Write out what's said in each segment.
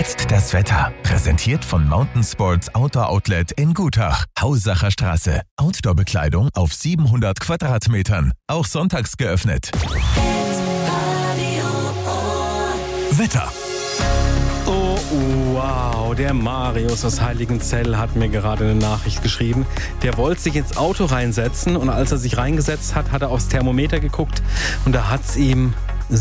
Jetzt das Wetter. Präsentiert von Mountain Sports Outdoor Outlet in Gutach. Hausacher Straße. Outdoor-Bekleidung auf 700 Quadratmetern. Auch sonntags geöffnet. Wetter. Oh, wow, der Marius aus Heiligenzell hat mir gerade eine Nachricht geschrieben. Der wollte sich ins Auto reinsetzen und als er sich reingesetzt hat, hat er aufs Thermometer geguckt und da hat es ihm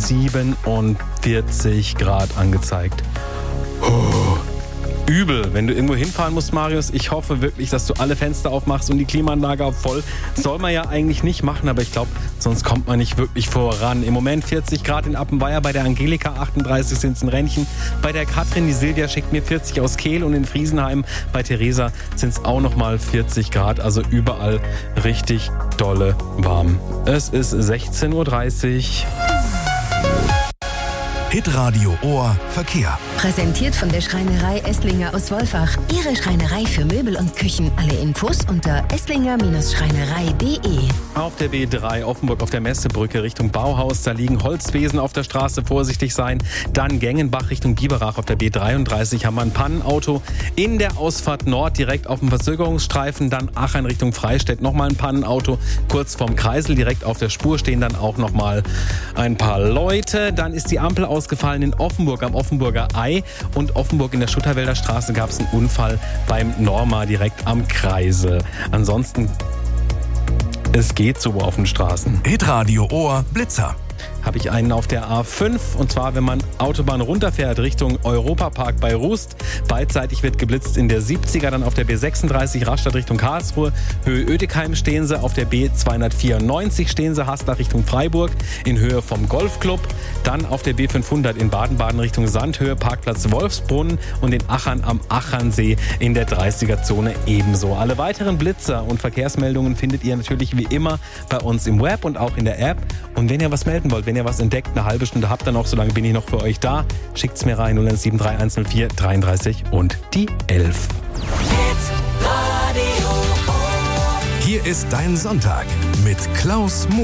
47 Grad angezeigt. Oh, übel, wenn du irgendwo hinfahren musst, Marius. Ich hoffe wirklich, dass du alle Fenster aufmachst und die Klimaanlage auf voll. Soll man ja eigentlich nicht machen, aber ich glaube, sonst kommt man nicht wirklich voran. Im Moment 40 Grad in Appenweier, bei der Angelika 38 sind es in Renchen. Bei der Katrin, die Silvia schickt mir 40 aus Kehl und in Friesenheim bei Theresa sind es auch nochmal 40 Grad. Also überall richtig dolle warm. Es ist 16.30 Uhr. Hitradio Ohr Verkehr. Präsentiert von der Schreinerei Esslinger aus Wolfach. Ihre Schreinerei für Möbel und Küchen. Alle Infos unter esslinger-schreinerei.de. Auf der B3 Offenburg auf der Messebrücke Richtung Bauhaus. Da liegen Holzbesen auf der Straße. Vorsichtig sein. Dann Gengenbach Richtung Biberach auf der B33 haben wir ein Pannenauto. In der Ausfahrt Nord direkt auf dem Verzögerungsstreifen. Dann Aachen Richtung Freistädt nochmal ein Pannenauto. Kurz vorm Kreisel direkt auf der Spur stehen dann auch nochmal ein paar Leute. Dann ist die Ampel ausgefallen in Offenburg am Offenburger Ei und Offenburg in der Schutterwälder Straße gab es einen Unfall beim Norma direkt am Kreisel. Ansonsten, es geht so auf den Straßen. Hitradio Ohr Blitzer. Habe ich einen auf der A5 und zwar, wenn man Autobahn runterfährt Richtung Europapark bei Rust. Beidseitig wird geblitzt in der 70er, dann auf der B36 Rastatt Richtung Karlsruhe. Höhe Oetikheim stehen sie, auf der B294 stehen sie, Haslach Richtung Freiburg in Höhe vom Golfclub. Dann auf der B500 in Baden-Baden Richtung Sandhöhe, Parkplatz Wolfsbrunnen und in Achern am Achernsee in der 30er-Zone ebenso. Alle weiteren Blitzer und Verkehrsmeldungen findet ihr natürlich wie immer bei uns im Web und auch in der App. Und wenn ihr was melden wollt, wenn ihr was entdeckt, eine halbe Stunde habt ihr noch, solange bin ich noch für euch da. Schickt's mir rein, 0173 104 33 und die 11. Hier ist dein Sonntag mit Klaus